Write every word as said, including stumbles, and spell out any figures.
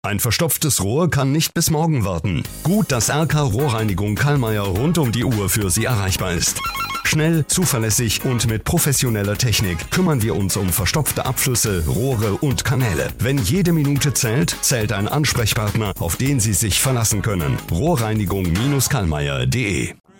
Ein verstopftes Rohr kann nicht bis morgen warten. Gut, dass R K Rohrreinigung Kallmeier rund um die Uhr für Sie erreichbar ist. Schnell, zuverlässig und mit professioneller Technik kümmern wir uns um verstopfte Abflüsse, Rohre und Kanäle. Wenn jede Minute zählt, zählt ein Ansprechpartner, auf den Sie sich verlassen können. Rohrreinigung Kallmeier punkt de